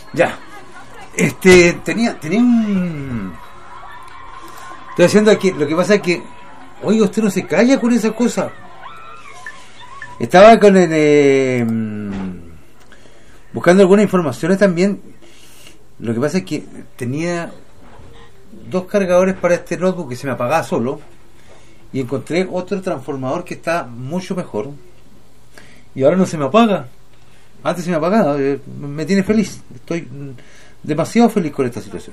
Ya. Tenía un... Estoy haciendo aquí, lo que pasa es que, oiga, usted no se calla con esas cosas. Estaba con buscando algunas informaciones también. Lo que pasa es que tenía 2 cargadores para este notebook que se me apagaba solo, y encontré otro transformador que está mucho mejor, y ahora no se me apaga. Antes se me apagaba. Me tiene feliz. Estoy demasiado feliz con esta situación.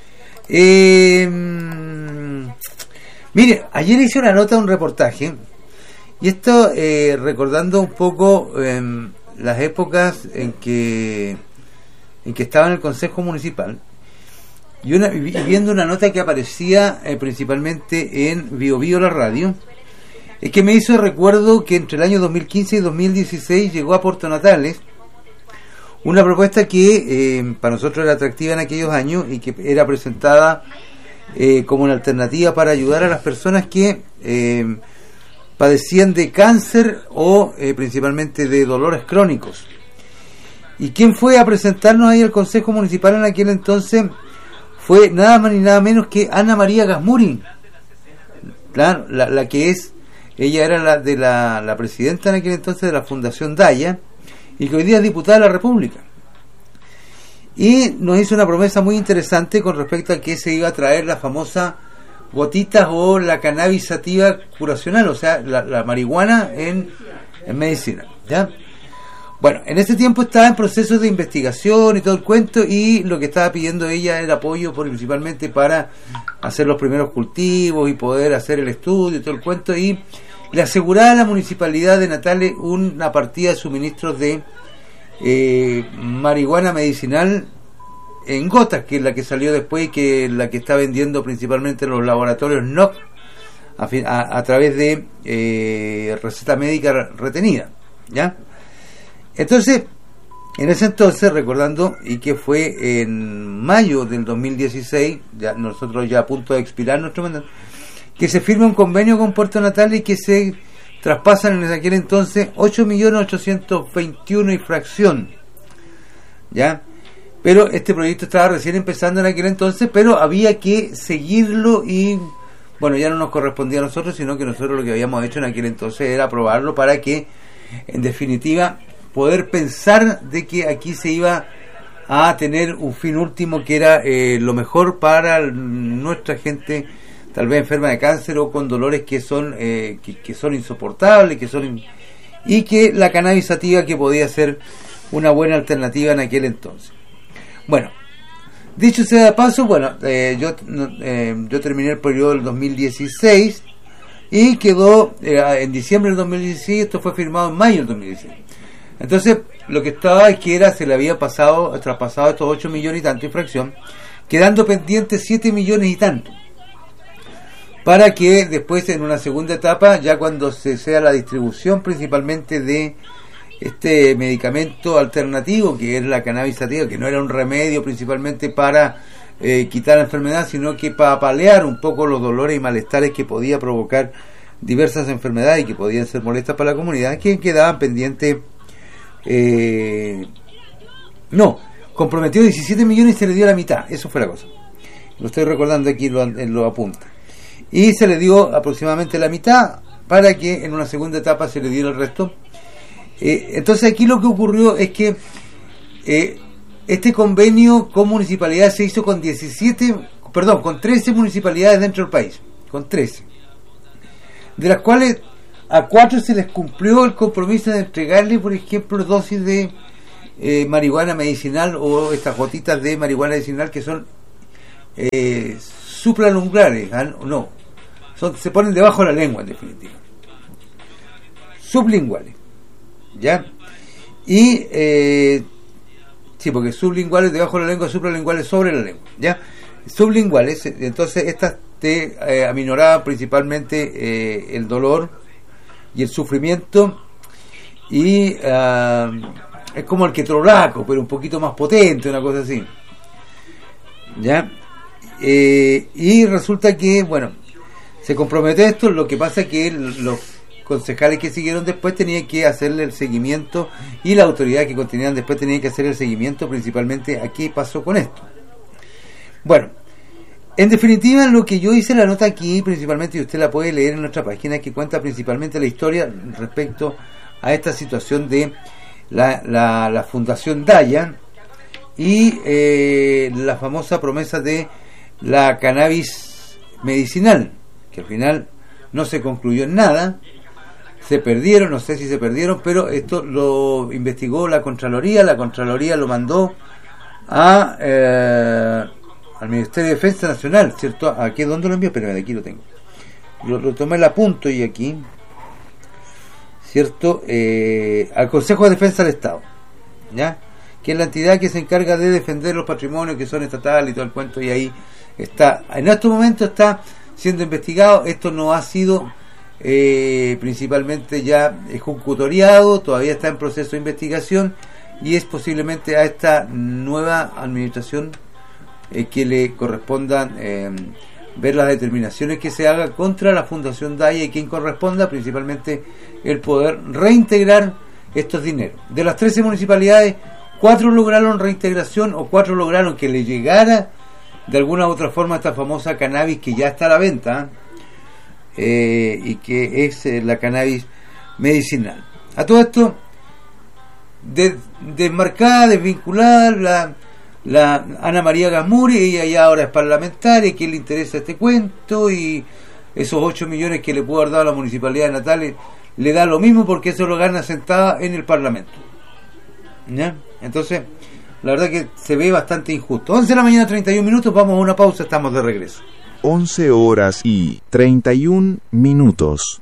Mire, ayer hice una nota, un reportaje, y esto recordando un poco las épocas en que estaba en el Consejo Municipal, y viendo una nota que aparecía principalmente en Bio Bio, la radio, es que me hizo recuerdo que entre el año 2015 y 2016 llegó a Puerto Natales una propuesta que para nosotros era atractiva en aquellos años y que era presentada como una alternativa para ayudar a las personas que padecían de cáncer o principalmente de dolores crónicos. ¿Y quién fue a presentarnos ahí al Consejo Municipal en aquel entonces? Fue nada más ni nada menos que Ana María Gasmuri, claro, la que es, ella era la presidenta en aquel entonces de la Fundación Daya, y que hoy día es diputada de la República. Y nos hizo una promesa muy interesante con respecto a que se iba a traer la famosa gotitas o la cannabis sativa curacional, o sea, la marihuana en medicina, ¿ya? Bueno, en ese tiempo estaba en proceso de investigación y todo el cuento, y lo que estaba pidiendo ella era apoyo principalmente para hacer los primeros cultivos y poder hacer el estudio y todo el cuento, y le aseguraba a la Municipalidad de Natales una partida de suministros de marihuana medicinal en gotas, que es la que salió después y que es la que está vendiendo principalmente los laboratorios NOC a través de receta médica retenida, ¿ya? Entonces, en ese entonces, recordando, y que fue en mayo del 2016, ya nosotros ya a punto de expirar nuestro mandato, que se firma un convenio con Puerto Natales y que se traspasan en aquel entonces 8.821.000 y fracción, ¿ya? Pero este proyecto estaba recién empezando en aquel entonces, pero había que seguirlo y, bueno, ya no nos correspondía a nosotros, sino que nosotros lo que habíamos hecho en aquel entonces era aprobarlo para que, en definitiva, poder pensar de que aquí se iba a tener un fin último que era lo mejor para nuestra gente, tal vez enferma de cáncer o con dolores que son insoportables, y que la cannabis sativa que podía ser una buena alternativa en aquel entonces. Bueno, dicho sea de paso, bueno, yo terminé el periodo del 2016 y quedó en diciembre del 2016. Esto fue firmado en mayo del 2016. Entonces, lo que estaba es que se le había traspasado estos 8 millones y tanto infracción, quedando pendientes 7 millones y tanto, para que después en una segunda etapa, ya cuando se sea la distribución principalmente de este medicamento alternativo, que es la cannabis sativa, que no era un remedio principalmente para quitar la enfermedad, sino que para paliar un poco los dolores y malestares que podía provocar diversas enfermedades y que podían ser molestas para la comunidad, que quedaban pendientes. Comprometió 17 millones y se le dio la mitad. Eso fue la cosa. Lo estoy recordando aquí, lo apunta. Y se le dio aproximadamente la mitad para que en una segunda etapa se le diera el resto. Entonces aquí lo que ocurrió es que este convenio con municipalidad se hizo con 13 municipalidades dentro del país, con 13, de las cuales a 4 se les cumplió el compromiso de entregarle, por ejemplo, dosis de marihuana medicinal o estas gotitas de marihuana medicinal que son supralungulares, se ponen debajo de la lengua, en definitiva, sublinguales, ¿ya? Y sí, porque sublinguales debajo de la lengua, supralinguales sobre la lengua, ¿ya? Sublinguales, entonces estas te aminoraban principalmente el dolor y el sufrimiento, y es como el ketorolaco, pero un poquito más potente, una cosa así, ¿ya? Y resulta que, bueno, se compromete esto. Lo que pasa es que concejales que siguieron después tenían que hacerle el seguimiento, y la autoridad que continuaban después tenía que hacer el seguimiento principalmente a qué pasó con esto. Bueno, en definitiva, lo que yo hice la nota aquí principalmente, y usted la puede leer en nuestra página, que cuenta principalmente la historia respecto a esta situación de la Fundación Daya y la famosa promesa de la cannabis medicinal, que al final no se concluyó en nada. Se perdieron, no sé si se perdieron, pero esto lo investigó la Contraloría lo mandó al Ministerio de Defensa Nacional, ¿cierto? ¿Aquí dónde lo envió? Pero aquí lo tengo. Lo tomé el apunto y aquí, ¿cierto? Al Consejo de Defensa del Estado, ¿ya? Que es la entidad que se encarga de defender los patrimonios que son estatales y todo el cuento, y ahí está, en este momento está siendo investigado. Esto no ha sido principalmente ya ejecutoriado, todavía está en proceso de investigación, y es posiblemente a esta nueva administración que le corresponda ver las determinaciones que se haga contra la Fundación Daya, y quien corresponda principalmente el poder reintegrar estos dineros. De las 13 municipalidades, 4 lograron reintegración, o 4 lograron que le llegara de alguna u otra forma esta famosa cannabis que ya está a la venta, y que es la cannabis medicinal. A todo esto, desmarcada, desvinculada, la Ana María Gasmuri, ella ya ahora es parlamentaria, que le interesa este cuento, y esos 8 millones que le pudo haber dado a la municipalidad de Natales le da lo mismo, porque eso lo gana sentada en el Parlamento, ¿ya? Entonces, la verdad que se ve bastante injusto. 11 de la mañana, 31 minutos, vamos a una pausa, estamos de regreso. 11 horas y 31 minutos.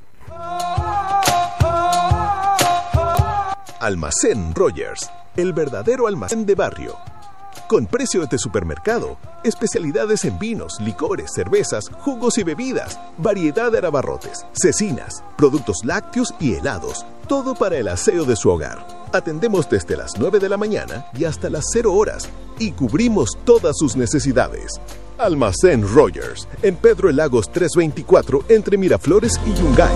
Almacén Rogers, el verdadero almacén de barrio. Con precios de supermercado, especialidades en vinos, licores, cervezas, jugos y bebidas, variedad de abarrotes, cecinas, productos lácteos y helados, todo para el aseo de su hogar. Atendemos desde las 9 de la mañana y hasta las 0 horas y cubrimos todas sus necesidades. Almacén Rogers, en Pedro El Lagos 324, entre Miraflores y Yungay.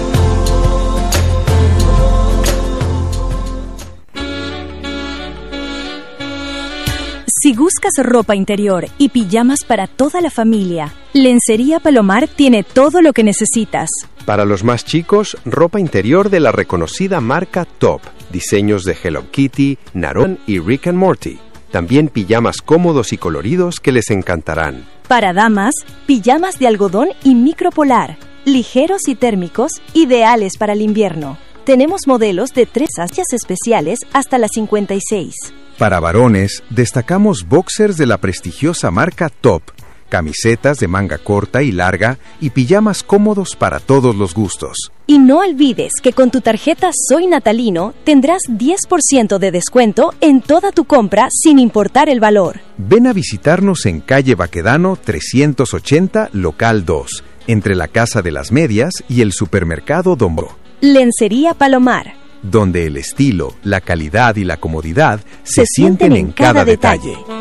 Si buscas ropa interior y pijamas para toda la familia, Lencería Palomar tiene todo lo que necesitas. Para los más chicos, ropa interior de la reconocida marca Top, diseños de Hello Kitty, Naron y Rick and Morty. También pijamas cómodos y coloridos que les encantarán. Para damas, pijamas de algodón y micropolar, ligeros y térmicos, ideales para el invierno. Tenemos modelos de 3 tallas especiales hasta las 56. Para varones, destacamos boxers de la prestigiosa marca Top, camisetas de manga corta y larga y pijamas cómodos para todos los gustos. Y no olvides que con tu tarjeta Soy Natalino tendrás 10% de descuento en toda tu compra sin importar el valor. Ven a visitarnos en calle Baquedano 380, local 2, entre la Casa de las Medias y el supermercado Dombo. Lencería Palomar, donde el estilo, la calidad y la comodidad se sienten en cada detalle.